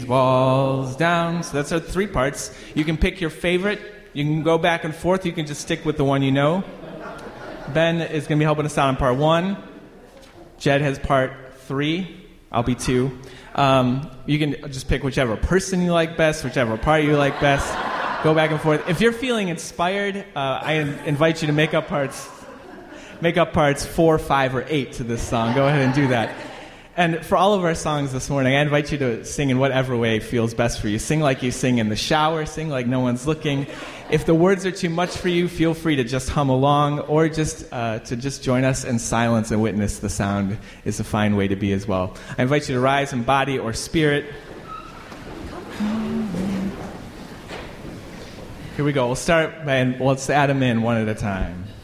walls down. So that's our three parts. You can pick your favorite. You can go back and forth. You can just stick with the one you know. Ben is going to be helping us out on part 1. Jed has part 3. I'll be 2. You can just pick whichever person you like best, whichever part you like best. Go back and forth. If you're feeling inspired, I invite you to make up parts 4, 5, or 8 to this song. Go ahead and do that. And for all of our songs this morning, I invite you to sing in whatever way feels best for you. Sing like you sing in the shower. Sing like no one's looking. If the words are too much for you, feel free to just hum along, or just to join us in silence and witness the sound is a fine way to be as well. I invite you to rise in body or spirit. Here we go. We'll start by, let's add them in one at a time.